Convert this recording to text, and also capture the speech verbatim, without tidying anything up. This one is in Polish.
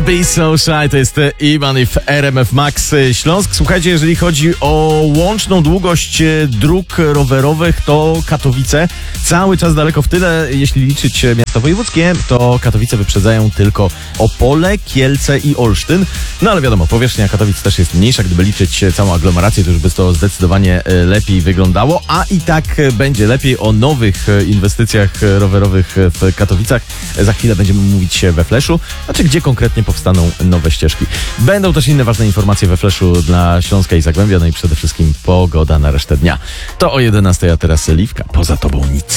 Be So Shy, to jest Iman i w R M F Max Śląsk. Słuchajcie, jeżeli chodzi o łączną długość dróg rowerowych, to Katowice cały czas daleko w tyle. Jeśli liczyć miasta wojewódzkie, to Katowice wyprzedzają tylko Opole, Kielce i Olsztyn. No ale wiadomo, powierzchnia Katowic też jest mniejsza. Gdyby liczyć całą aglomerację, to już by to zdecydowanie lepiej wyglądało. A i tak będzie lepiej. O nowych inwestycjach rowerowych w Katowicach za chwilę będziemy mówić we Fleszu. Znaczy, gdzie konkretnie powstaną nowe ścieżki. Będą też inne ważne informacje we Fleszu dla Śląska i Zagłębia, no i przede wszystkim pogoda na resztę dnia. To o jedenastej, a teraz Liwka. Poza tobą nic.